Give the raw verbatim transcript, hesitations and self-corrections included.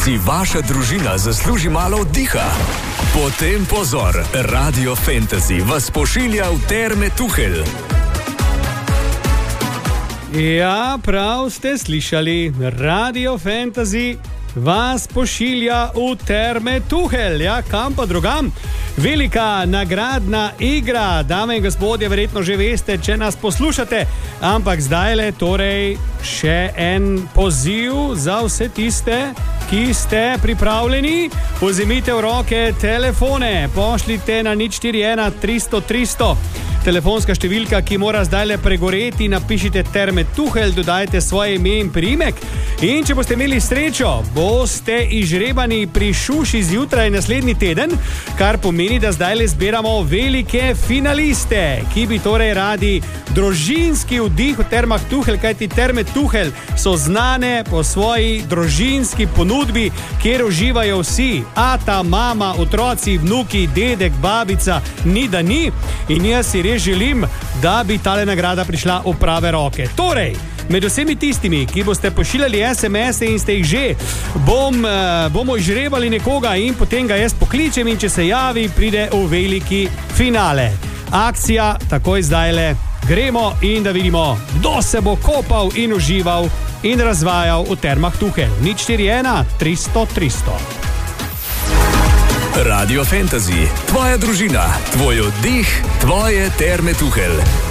Si vaša družina zasluži malo oddiha? Potem pozor, Radio Fantasy vas pošilja v Terme Tuhelj. Ja, prav ste slišali, Radio Fantasy vas pošilja v Terme Tuhelj. Ja, kam pa drugam? Velika nagradna igra, dame in gospodje, verjetno že veste, če nas poslušate, ampak zdajle torej še en poziv za vse tiste, ki ste pripravljeni. Vzemite v roke telefone, pošljite na nič štiri ena tristo tristo. Telefonska številka, ki mora zdajle pregoreti, napišite Terme Tuhelj, dodajte svoje ime in priimek. In če boste imeli srečo, boste izžrebani pri Šuši zjutraj naslednji teden, kar pomeni, da zdajle zbiramo velike finaliste, ki bi torej radi družinski vdih v Termah Tuhelj, kajti Terme Tuhelj so znane po svoji družinski ponudbi, kjer uživajo vsi, ata, mama, otroci, vnuki, dedek, babica, ni da ni. In jaz si res želim, da bi tale nagrada prišla v prave roke. Torej, med vsemi tistimi, ki boste pošiljali es em ese in ste jih že, bom, uh, bomo izžrebali nekoga in potem ga jaz pokličem in če se javi, pride v veliki finale. Akcija takoj zdajle. Gremo in da vidimo, kdo se bo kopal in užival in razvajal v Termah Tuhelj. nič štiri ena tristo tristo. Radio Fantasy, tvoja družina, tvoj oddih, tvoje Terme Tuhelj.